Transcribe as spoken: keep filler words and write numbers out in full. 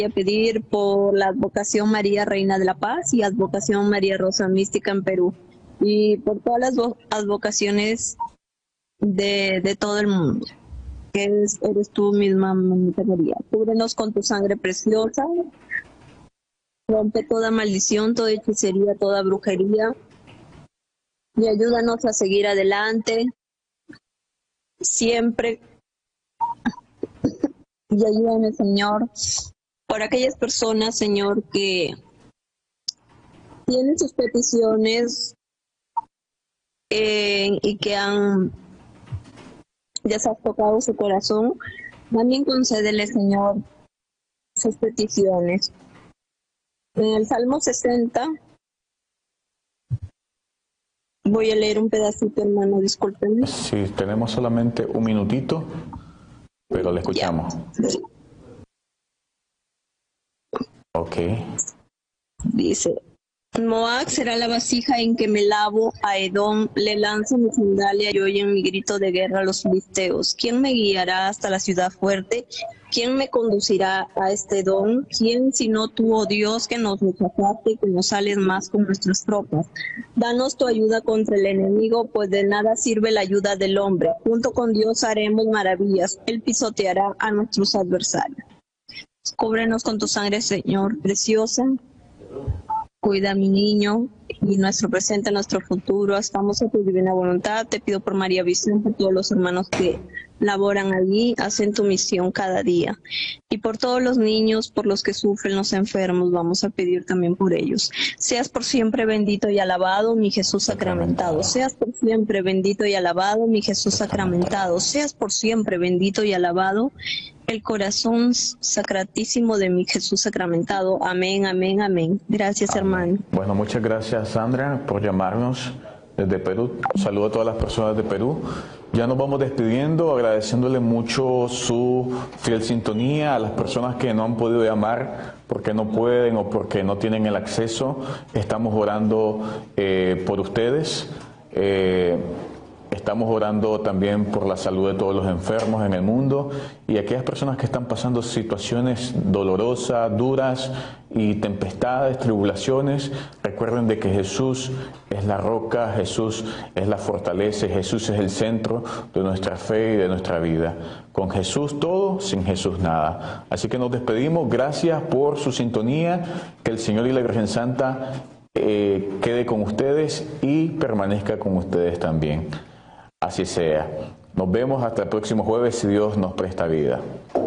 a pedir por la advocación María Reina de la Paz y advocación María Rosa Mística en Perú, y por todas las advocaciones de, de todo el mundo, que es, eres tú misma, mamita María. Cúbrenos con tu sangre preciosa, rompe toda maldición, toda hechicería, toda brujería, y ayúdanos a seguir adelante, siempre. Y ayúdame, Señor, por aquellas personas, Señor, que tienen sus peticiones eh, y que han ya se ha tocado su corazón. También concédele, Señor, sus peticiones. En el Salmo sesenta, voy a leer un pedacito, hermano, discúlpenme. Sí, tenemos solamente un minutito, pero le escuchamos. Ya. Ok. Dice: Moab será la vasija en que me lavo, a Edom le lanzo mi sandalia y oyen mi grito de guerra a los filisteos. ¿Quién me guiará hasta la ciudad fuerte? ¿Quién me conducirá a este Edom? ¿Quién sino tú, oh Dios, que nos rechazaste y que nos sales más con nuestras tropas? Danos tu ayuda contra el enemigo, pues de nada sirve la ayuda del hombre. Junto con Dios haremos maravillas. Él pisoteará a nuestros adversarios. Cúbrenos con tu sangre, Señor, preciosa. Cuida a mi niño y nuestro presente, nuestro futuro. Estamos a tu divina voluntad. Te pido por María Vicente, por todos los hermanos que laboran allí, hacen tu misión cada día. Y por todos los niños, por los que sufren, los enfermos, vamos a pedir también por ellos. Seas por siempre bendito y alabado, mi Jesús sacramentado. Seas por siempre bendito y alabado, mi Jesús sacramentado. Seas por siempre bendito y alabado, el corazón sacratísimo de mi Jesús sacramentado. Amén, amén, amén. Gracias, amén, hermano. Bueno, muchas gracias, Sandra, por llamarnos desde Perú. Un saludo a todas las personas de Perú. Ya nos vamos despidiendo, agradeciéndole mucho su fiel sintonía a las personas que no han podido llamar porque no pueden o porque no tienen el acceso. Estamos orando eh, por ustedes. Eh, Estamos orando también por la salud de todos los enfermos en el mundo y aquellas personas que están pasando situaciones dolorosas, duras y tempestades, tribulaciones. Recuerden de que Jesús es la roca, Jesús es la fortaleza, Jesús es el centro de nuestra fe y de nuestra vida. Con Jesús todo, sin Jesús nada. Así que nos despedimos. Gracias por su sintonía. Que el Señor y la Virgen Santa eh, quede con ustedes y permanezca con ustedes también. Así sea. Nos vemos hasta el próximo jueves si Dios nos presta vida.